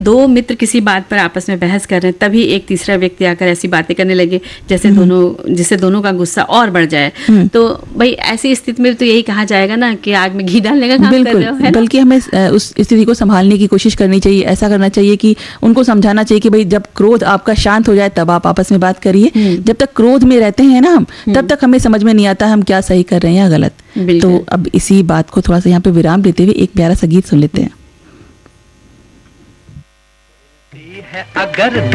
दो मित्र किसी बात पर आपस में बहस कर रहे हैं, तभी एक तीसरा व्यक्ति आकर ऐसी बातें करने लगे जिससे दोनों का गुस्सा और बढ़ जाए, तो भाई ऐसी स्थिति में तो यही कहा जाएगा ना कि आग में घी डालने का काम कर रहे हो, है ना? बल्कि हमें उस स्थिति को संभालने की कोशिश करनी चाहिए। ऐसा करना चाहिए कि उनको समझाना चाहिए कि भाई जब क्रोध आपका शांत हो जाए तब आप आपस में बात करिए। जब तक क्रोध में रहते हैं ना हम, तब तक हमें समझ में नहीं आता हम क्या सही कर रहे हैं या गलत। तो अब इसी बात को थोड़ा सा यहाँ पे विराम देते हुए एक प्यारा सा गीत सुन लेते हैं। अगर